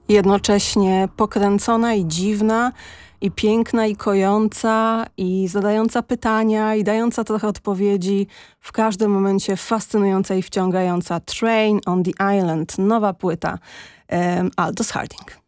Jednocześnie pokręcona i dziwna, i piękna, i kojąca, i zadająca pytania, i dająca trochę odpowiedzi. W każdym momencie fascynująca i wciągająca. Train on the Island, nowa płyta Aldous Harding.